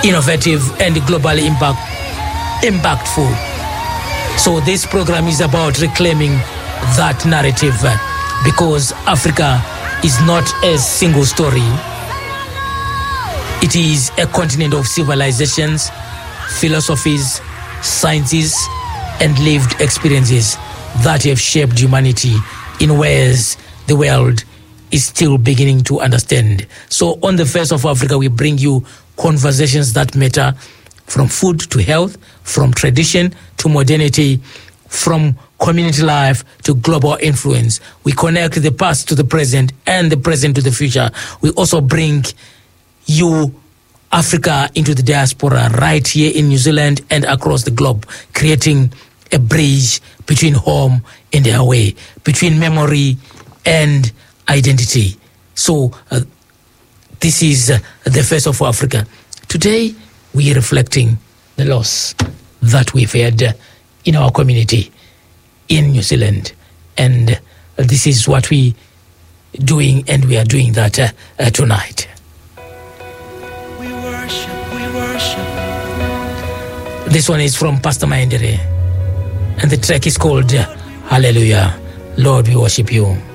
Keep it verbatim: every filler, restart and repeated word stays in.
innovative and globally impact, impactful. So this program is about reclaiming that narrative uh, because Africa is not a single story. It is a continent of civilizations, philosophies, sciences, and lived experiences that have shaped humanity in ways the world is still beginning to understand. So on the Face of Africa, we bring you conversations that matter, from food to health, from tradition to modernity, from community life to global influence. We connect the past to the present and the present to the future. We also bring you Africa into the diaspora right here in New Zealand and across the globe, creating a bridge between home and away, between memory and identity. So uh, this is uh, the Face of Africa. Today, we are reflecting the loss that we've had uh, in our community in New Zealand. And uh, this is what we doing, and we are doing that uh, uh, tonight. We worship, we worship. This one is from Pastor Maendere, and the track is called uh, Hallelujah. Lord, we worship you.